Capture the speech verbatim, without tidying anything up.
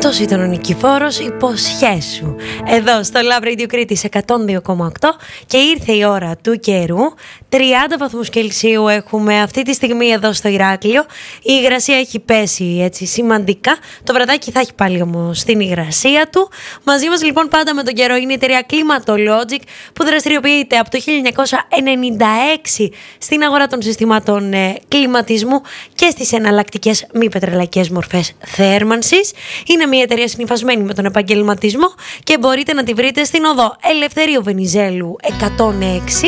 Αυτός ήταν ο Νικηφόρος, υποσχέσου. Εδώ στο Love Radio Κρήτης εκατόν δύο κόμμα οκτώ και ήρθε η ώρα του καιρού. τριάντα βαθμούς Κελσίου έχουμε αυτή τη στιγμή εδώ στο Ηράκλειο. Η υγρασία έχει πέσει έτσι σημαντικά. Το βραδάκι θα έχει πάλι όμως την υγρασία του. Μαζί μας λοιπόν πάντα με τον καιρό είναι η εταιρεία Climatologic που δραστηριοποιείται από το χίλια εννιακόσια ενενήντα έξι στην αγορά των συστημάτων ε, κλιματισμού και στις εναλλακτικές μη πετρελαϊκές μορφές θέρμανσης. Είναι μια εταιρεία συνυφασμένη με τον επαγγελματισμό και μπορείτε να τη βρείτε στην οδό Ελευθερίου Βενιζέλου εκατόν έξι